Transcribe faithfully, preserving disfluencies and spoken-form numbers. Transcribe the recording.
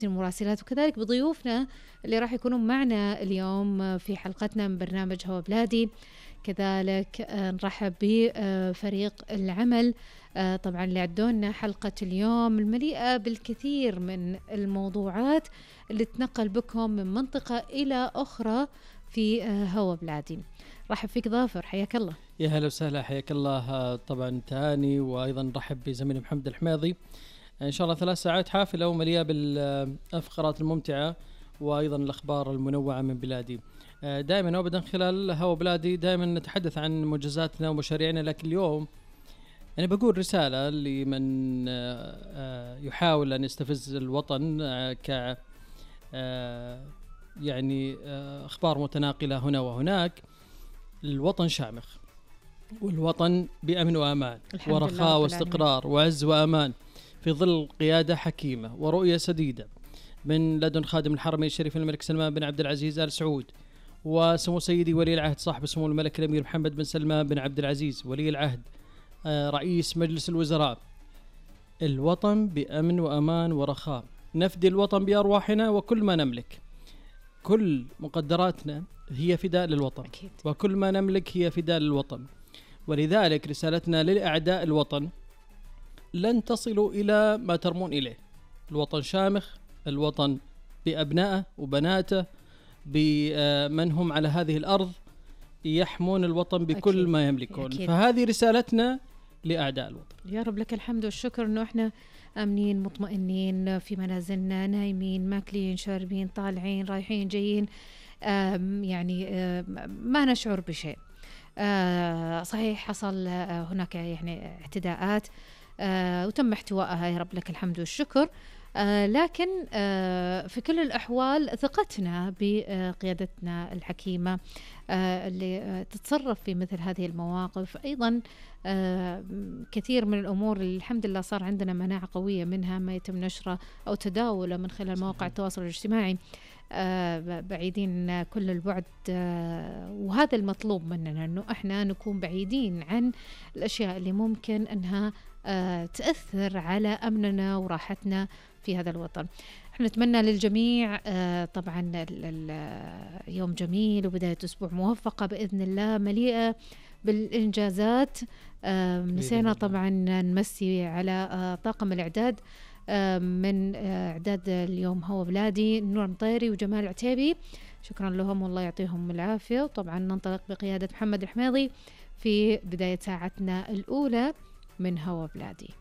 المراسلات وكذلك بضيوفنا اللي راح يكونون معنا اليوم في حلقتنا من برنامج هوا بلادي. كذلك نرحب بفريق العمل طبعا اللي عدونا حلقة اليوم المليئة بالكثير من الموضوعات اللي تنقل بكم من منطقة إلى أخرى في هوا بلادي. رحب فيك ظافر، حياك الله. يا هلا وسهلا، حياك الله. طبعا تاني، وأيضا نرحب بزميلي محمد الحميضي. إن شاء الله ثلاث ساعات حافلة ومليئة بالفقرات الممتعة وأيضا الأخبار المنوعة من بلادي. دائما وابدا خلال هوا بلادي دائما نتحدث عن منجزاتنا ومشاريعنا، لكن اليوم أنا بقول رسالة لمن يحاول أن يستفز الوطن ك يعني أخبار متناقلة هنا وهناك. الوطن شامخ، والوطن بأمن وأمان ورخاء واستقرار وعز وأمان في ظل قيادة حكيمة ورؤية سديدة من لدن خادم الحرمين الشريفين الملك سلمان بن عبد العزيز آل سعود، وسمو سيدي ولي العهد صاحب سمو الملك الأمير محمد بن سلمان بن عبد العزيز ولي العهد رئيس مجلس الوزراء. الوطن بأمن وأمان ورخاء، نفدي الوطن بأرواحنا وكل ما نملك. كل مقدراتنا هي فداء للوطن أكيد. وكل ما نملك هي فداء للوطن. ولذلك رسالتنا للأعداء الوطن: لن تصلوا إلى ما ترمون إليه. الوطن شامخ، الوطن بأبنائه وبناته، بمن هم على هذه الأرض يحمون الوطن بكل أكيد. ما يملكون أكيد. فهذه رسالتنا لأعداء الوطن. يا رب لك الحمد والشكر أنه إحنا أمنين مطمئنين في منازلنا، نايمين ماكلين شاربين طالعين رايحين جايين، يعني ما نشعر بشيء. صحيح حصل هناك يعني اعتداءات وتم احتوائها، يا رب لك الحمد والشكر، لكن في كل الأحوال ثقتنا بقيادتنا الحكيمة اللي تتصرف في مثل هذه المواقف. أيضا كثير من الأمور اللي الحمد لله صار عندنا مناعة قوية منها ما يتم نشره أو تداوله من خلال مواقع التواصل الاجتماعي، بعيدين كل البعد، وهذا المطلوب مننا أنه إحنا نكون بعيدين عن الأشياء اللي ممكن أنها تأثر على أمننا وراحتنا في هذا الوطن. احنا نتمنى للجميع طبعا يوم جميل وبداية أسبوع موفقة بإذن الله مليئة بالإنجازات. نسينا طبعا نمسي على طاقم الإعداد من إعداد اليوم هوا بلادي، نور مطيري وجمال عتيبي، شكرا لهم والله يعطيهم العافية. وطبعا ننطلق بقيادة محمد الحميضي في بداية ساعتنا الأولى من هوا بلادي.